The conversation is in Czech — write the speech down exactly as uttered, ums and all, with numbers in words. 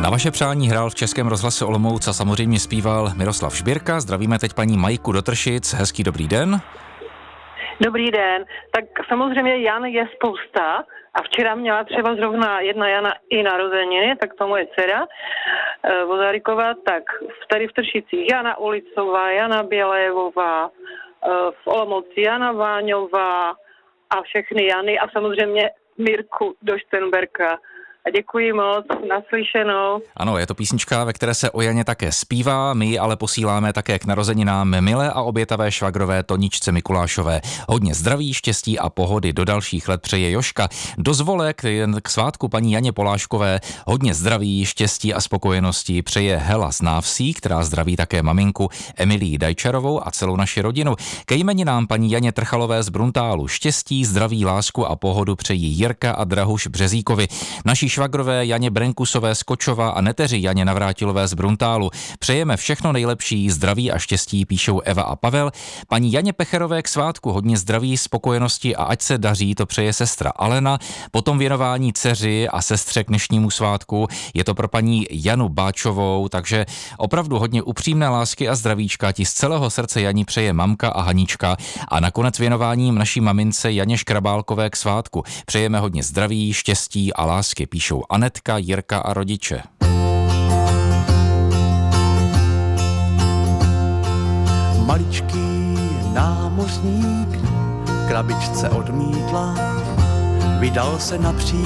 Na vaše přání hrál v Českém rozhlase Olomouc a samozřejmě zpíval Miroslav Šbírka. Zdravíme teď paní Majku do Tršic. Hezký dobrý den. Dobrý den. Tak samozřejmě Jan je spousta a včera měla třeba zrovna jedna Jana i narozeniny, tak to moje dcera e, Vozáriková, tak tady v Tršicích Jana Ulicová, Jana Bělévová, e, v Olomouci Jana Váňová a všechny Jany a samozřejmě Mirku do Štenberka. A děkuji moc, naslyšenou. Ano, je to písnička, ve které se o Janě také zpívá, my ji ale posíláme také k narozeninám milé a obětavé švagrové Toničce Mikulášové. Hodně zdraví, štěstí a pohody do dalších let přeje Joška. Do Zvolek k svátku paní Janě Poláškové hodně zdraví, štěstí a spokojenosti přeje Hela z Návsí, která zdraví také maminku Emilii Dajčarovou a celou naši rodinu. Ke jmeninám paní Janě Trchalové z Bruntálu štěstí, zdraví, lásku a pohodu přejí Jirka a Drahuš Březíkovi. Naší švagrové Janě Brenkusové z Kočova a neteři Janě Navrátilové z Bruntálu přejeme všechno nejlepší, zdraví a štěstí, píšou Eva a Pavel. Paní Janě Pecherové k svátku hodně zdraví, spokojenosti a ať se daří, to přeje sestra Alena. Potom věnování dceři a sestře k dnešnímu svátku je to pro paní Janu Báčovou, takže opravdu hodně upřímné lásky a zdravíčka ti z celého srdce Janí přeje mamka a Hanička a nakonec věnováním naší mamince Janě Škrabálkové k svátku přejeme hodně zdraví, štěstí a lásky, píšou Anetka, Jirka a rodiče. Maličký námořník krabičce odmítla, vydal se napříč